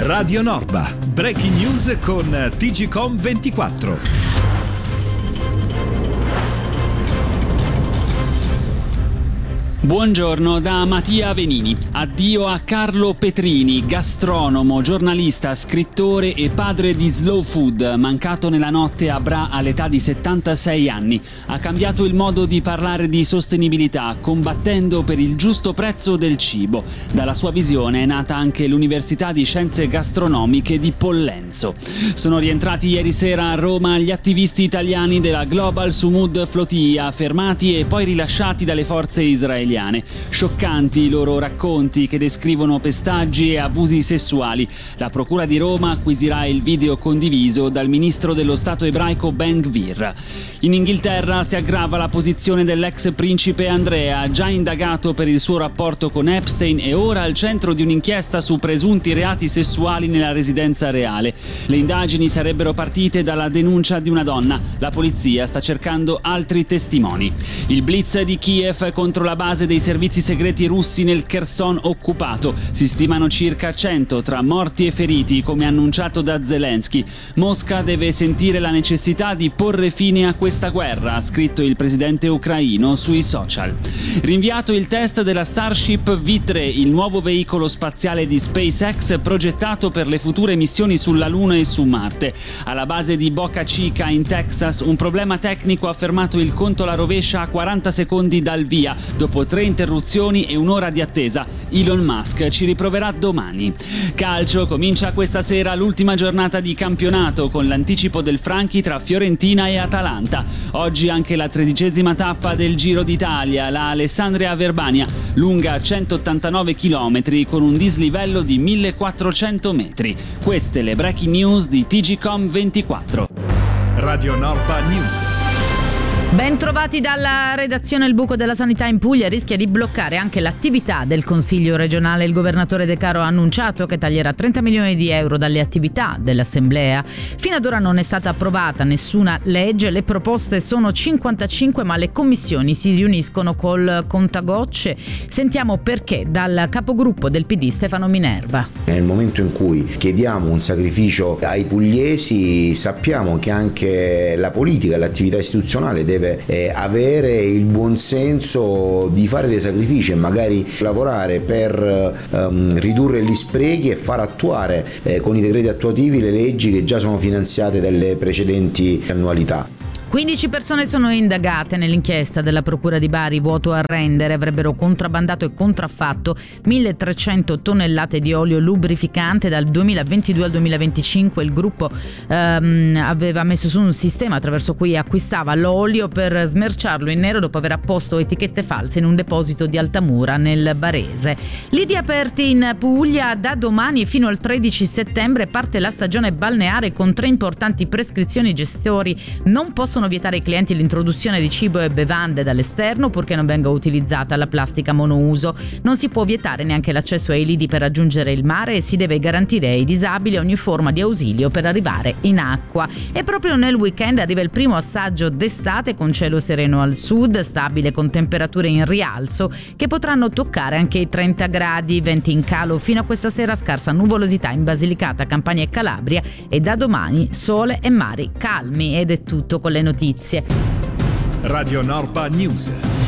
Radio Norba, breaking news con TGcom 24. Buongiorno da Mattia Venini. Addio a Carlo Petrini, gastronomo, giornalista, scrittore e padre di slow food, mancato nella notte a Bra all'età di 76 anni. Ha cambiato il modo di parlare di sostenibilità, combattendo per il giusto prezzo del cibo. Dalla sua visione è nata anche l'Università di Scienze Gastronomiche di Pollenzo. Sono rientrati ieri sera a Roma gli attivisti italiani della Global Sumud Flotilla, fermati e poi rilasciati dalle forze israeliane. Scioccanti i loro racconti che descrivono pestaggi e abusi sessuali. La Procura di Roma acquisirà il video condiviso dal ministro dello Stato ebraico Ben Gvir. In Inghilterra si aggrava la posizione dell'ex principe Andrea, già indagato per il suo rapporto con Epstein e ora al centro di un'inchiesta su presunti reati sessuali nella residenza reale. Le indagini sarebbero partite dalla denuncia di una donna. La polizia sta cercando altri testimoni. Il blitz di Kiev contro la base dei servizi segreti russi nel Kherson occupato. Si stimano circa 100 tra morti e feriti, come annunciato da Zelensky. Mosca deve sentire la necessità di porre fine a questa guerra, ha scritto il presidente ucraino sui social. Rinviato il test della Starship V3, il nuovo veicolo spaziale di SpaceX progettato per le future missioni sulla Luna e su Marte. Alla base di Boca Chica in Texas un problema tecnico ha fermato il conto alla rovescia a 40 secondi dal via. Dopo 3 interruzioni e un'ora di attesa, Elon Musk ci riproverà domani. Calcio, comincia questa sera l'ultima giornata di campionato con l'anticipo del Franchi tra Fiorentina e Atalanta. Oggi anche la 13ª tappa del Giro d'Italia, la Alessandria Verbania, lunga 189 km con un dislivello di 1400 metri. Queste le breaking news di TGcom 24. Radio Norba News. Ben trovati dalla redazione. Il buco della sanità in Puglia rischia di bloccare anche l'attività del Consiglio regionale. Il governatore De Caro ha annunciato che taglierà 30 milioni di euro dalle attività dell'Assemblea. Fino ad ora non è stata approvata nessuna legge, le proposte sono 55 ma le commissioni si riuniscono col contagocce. Sentiamo perché dal capogruppo del PD Stefano Minerva. Nel momento in cui chiediamo un sacrificio ai pugliesi sappiamo che anche la politica, l'attività istituzionale deve avere il buon senso di fare dei sacrifici e magari lavorare per ridurre gli sprechi e far attuare con i decreti attuativi le leggi che già sono finanziate dalle precedenti annualità. 15 persone sono indagate nell'inchiesta della Procura di Bari, vuoto a rendere. Avrebbero contrabbandato e contraffatto 1.300 tonnellate di olio lubrificante. Dal 2022 al 2025 il gruppo aveva messo su un sistema attraverso cui acquistava l'olio per smerciarlo in nero dopo aver apposto etichette false in un deposito di Altamura nel Barese. Lidi aperti in Puglia. Da domani e fino al 13 settembre parte la stagione balneare con 3 importanti prescrizioni. I gestori non possono vietare ai clienti l'introduzione di cibo e bevande dall'esterno purché non venga utilizzata la plastica monouso. Non si può vietare neanche l'accesso ai lidi per raggiungere il mare e si deve garantire ai disabili ogni forma di ausilio per arrivare in acqua. E proprio nel weekend arriva il primo assaggio d'estate con cielo sereno al sud, stabile con temperature in rialzo che potranno toccare anche i 30 gradi, venti in calo fino a questa sera, scarsa nuvolosità in Basilicata, Campania e Calabria e da domani sole e mari calmi. Ed è tutto con le notizie. Radio Norba News.